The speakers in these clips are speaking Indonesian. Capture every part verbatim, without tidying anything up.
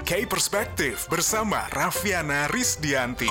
K-Perspektif bersama Raffiana Rizdianti.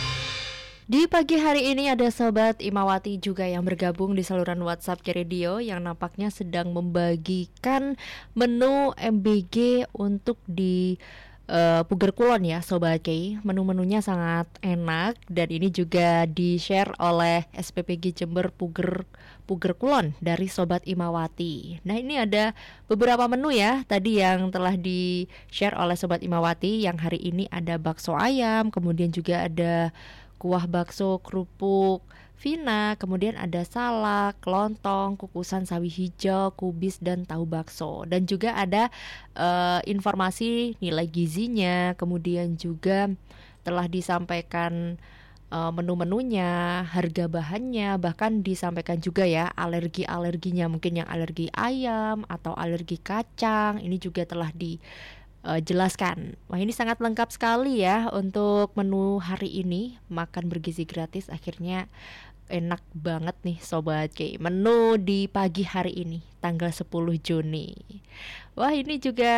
Di pagi hari ini ada Sobat Imawati juga yang bergabung di saluran WhatsApp Radio yang nampaknya sedang membagikan menu M B G untuk di uh, Puger Kulon ya Sobat K. Menu-menunya sangat enak dan ini juga di-share oleh S P P G Jember Puger Puger Kulon dari Sobat Imawati. Nah ini ada beberapa menu ya tadi yang telah di-share oleh Sobat Imawati. Yang hari ini ada bakso ayam, kemudian juga ada kuah bakso kerupuk Vina, kemudian ada salak, lontong, kukusan sawi hijau, kubis, dan tahu bakso. Dan juga ada uh, informasi nilai gizinya, kemudian juga telah disampaikan uh, menu-menunya, harga bahannya, bahkan disampaikan juga ya alergi-alerginya, mungkin yang alergi ayam atau alergi kacang, ini juga telah di Uh, jelaskan. Wah ini sangat lengkap sekali ya untuk menu hari ini. Makan bergizi gratis akhirnya enak banget nih Sobat K. Menu di pagi hari ini tanggal sepuluh Juni. Wah ini juga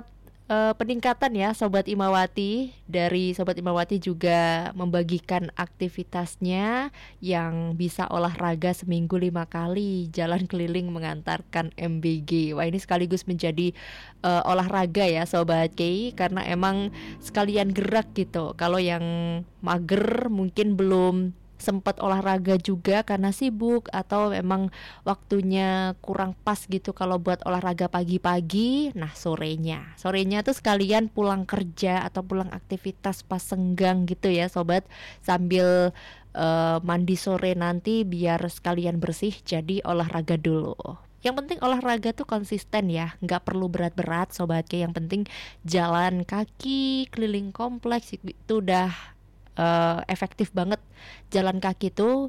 uh, peningkatan ya Sobat Imawati. Dari Sobat Imawati juga membagikan aktivitasnya yang bisa olahraga seminggu lima kali, jalan keliling mengantarkan M B G. Wah ini sekaligus menjadi uh, olahraga ya Sobat K, karena emang sekalian gerak gitu. Kalau yang mager mungkin belum sempat olahraga juga karena sibuk atau memang waktunya kurang pas gitu kalau buat olahraga pagi-pagi. Nah sorenya sorenya tuh sekalian pulang kerja atau pulang aktivitas pas senggang gitu ya Sobat, sambil uh, mandi sore nanti biar sekalian bersih jadi olahraga dulu. Yang penting olahraga tuh konsisten ya, nggak perlu berat-berat Sobat K. Yang penting jalan kaki keliling kompleks itu udah Uh, efektif banget. Jalan kaki tuh